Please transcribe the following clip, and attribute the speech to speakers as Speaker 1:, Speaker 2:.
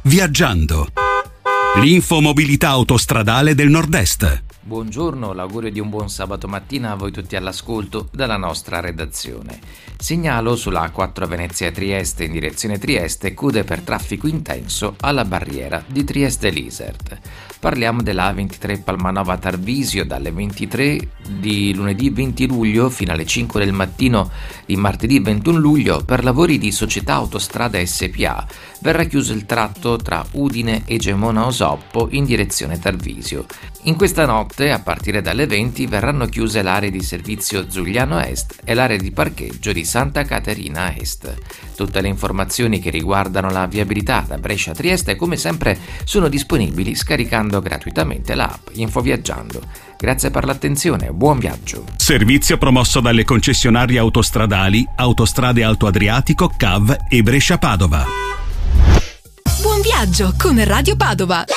Speaker 1: Viaggiando. L'infomobilità autostradale del Nord-Est.
Speaker 2: Buongiorno, l'augurio di un buon sabato mattina a voi tutti all'ascolto dalla nostra redazione. Segnalo sulla A4 Venezia-Trieste in direzione Trieste code per traffico intenso alla barriera di Trieste-Lisert. Parliamo della A23 Palmanova-Tarvisio dalle 23 di lunedì 20 luglio fino alle 5 del mattino di martedì 21 luglio per lavori di Società Autostrada SPA. Verrà chiuso il tratto tra Udine e Gemona Osoppo in direzione Tarvisio. In questa notte, a partire dalle 20, verranno chiuse l'area di servizio Zugliano Est e l'area di parcheggio di Santa Caterina Est. Tutte le informazioni che riguardano la viabilità da Brescia a Trieste, come sempre, sono disponibili scaricando gratuitamente l'app Infoviaggiando. Grazie per l'attenzione, buon viaggio.
Speaker 1: Servizio promosso dalle concessionarie autostradali Autostrade Alto Adriatico, CAV e Brescia Padova.
Speaker 3: Buon viaggio con Radio Padova.